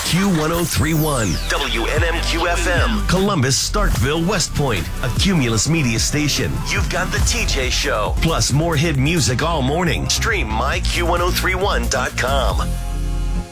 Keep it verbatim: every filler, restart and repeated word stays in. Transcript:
Q one oh three point one, W N M Q F M, Columbus, Starkville, West Point, a Cumulus Media station. You've got the T J Show, plus more hit music all morning. Stream my Q ten thirty-one dot com.